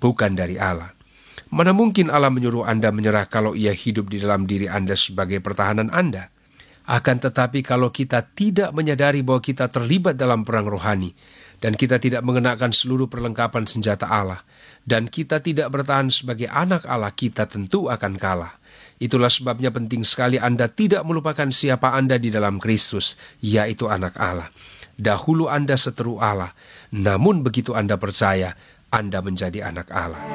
bukan dari Allah. Mana mungkin Allah menyuruh Anda menyerah kalau Ia hidup di dalam diri Anda sebagai pertahanan Anda? Akan tetapi kalau kita tidak menyadari bahwa kita terlibat dalam perang rohani, dan kita tidak mengenakan seluruh perlengkapan senjata Allah, dan kita tidak bertahan sebagai anak Allah, kita tentu akan kalah. Itulah sebabnya penting sekali Anda tidak melupakan siapa Anda di dalam Kristus, yaitu anak Allah. Dahulu Anda seteru Allah, namun begitu Anda percaya, Anda menjadi anak Allah.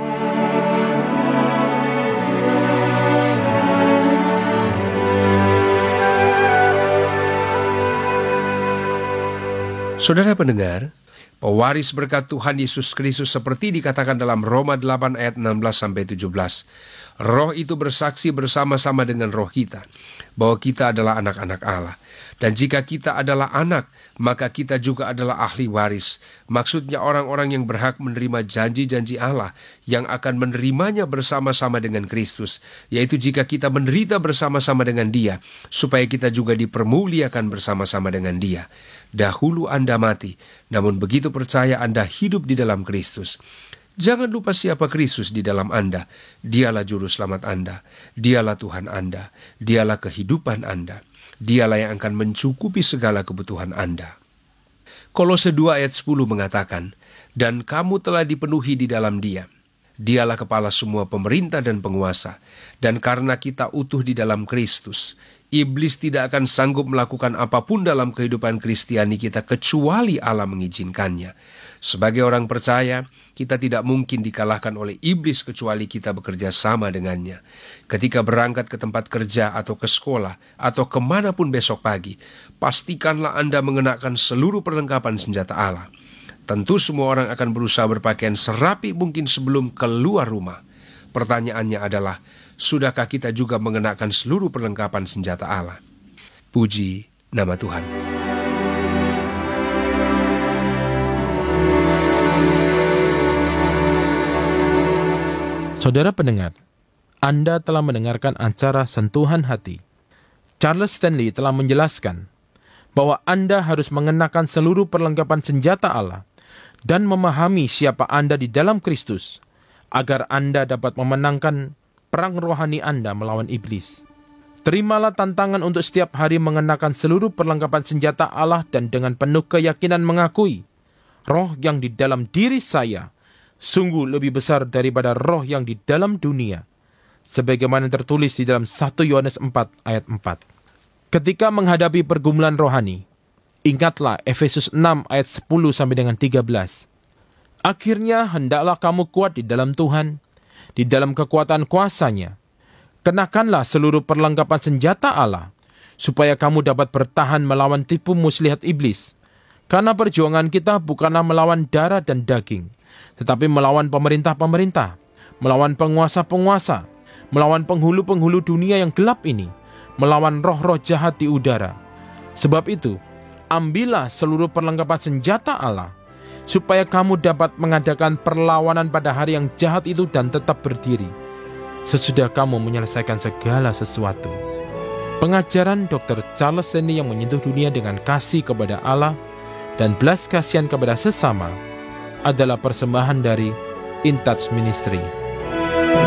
Saudara pendengar, pewaris berkat Tuhan Yesus Kristus seperti dikatakan dalam Roma 8 ayat 16-17. Roh itu bersaksi bersama-sama dengan roh kita, bahwa kita adalah anak-anak Allah. Dan jika kita adalah anak, maka kita juga adalah ahli waris. Maksudnya orang-orang yang berhak menerima janji-janji Allah, yang akan menerimanya bersama-sama dengan Kristus. Yaitu jika kita menderita bersama-sama dengan Dia, supaya kita juga dipermuliakan bersama-sama dengan Dia. Dahulu Anda mati, namun begitu percaya Anda hidup di dalam Kristus. Jangan lupa siapa Kristus di dalam Anda. Dialah juru selamat Anda. Dialah Tuhan Anda. Dialah kehidupan Anda. Dialah yang akan mencukupi segala kebutuhan Anda. Kolose 2 ayat 10 mengatakan, dan kamu telah dipenuhi di dalam Dia. Dialah kepala semua pemerintah dan penguasa. Dan karena kita utuh di dalam Kristus, iblis tidak akan sanggup melakukan apapun dalam kehidupan Kristiani kita kecuali Allah mengizinkannya. Sebagai orang percaya, kita tidak mungkin dikalahkan oleh iblis kecuali kita bekerja sama dengannya. Ketika berangkat ke tempat kerja atau ke sekolah atau kemanapun besok pagi, pastikanlah Anda mengenakan seluruh perlengkapan senjata Allah. Tentu semua orang akan berusaha berpakaian serapi mungkin sebelum keluar rumah. Pertanyaannya adalah, sudahkah kita juga mengenakan seluruh perlengkapan senjata Allah? Puji nama Tuhan. Saudara pendengar, Anda telah mendengarkan acara Sentuhan Hati. Charles Stanley telah menjelaskan bahwa Anda harus mengenakan seluruh perlengkapan senjata Allah dan memahami siapa Anda di dalam Kristus, agar Anda dapat memenangkan perang rohani Anda melawan iblis. Terimalah tantangan untuk setiap hari mengenakan seluruh perlengkapan senjata Allah dan dengan penuh keyakinan mengakui, roh yang di dalam diri saya sungguh lebih besar daripada roh yang di dalam dunia, sebagaimana tertulis di dalam 1 Yohanes 4 ayat 4. Ketika menghadapi pergumulan rohani, ingatlah Efesus 6 ayat 10 sampai dengan 13. Akhirnya hendaklah kamu kuat di dalam Tuhan, di dalam kekuatan kuasa-Nya. Kenakanlah seluruh perlengkapan senjata Allah, supaya kamu dapat bertahan melawan tipu muslihat iblis. Karena perjuangan kita bukanlah melawan darah dan daging, tetapi melawan pemerintah-pemerintah, melawan penguasa-penguasa, melawan penghulu-penghulu dunia yang gelap ini, melawan roh-roh jahat di udara. Sebab itu, ambillah seluruh perlengkapan senjata Allah, supaya kamu dapat mengadakan perlawanan pada hari yang jahat itu dan tetap berdiri, sesudah kamu menyelesaikan segala sesuatu. Pengajaran Dr. Charles Stanley yang menyentuh dunia dengan kasih kepada Allah dan belas kasihan kepada sesama adalah persembahan dari In Touch Ministry.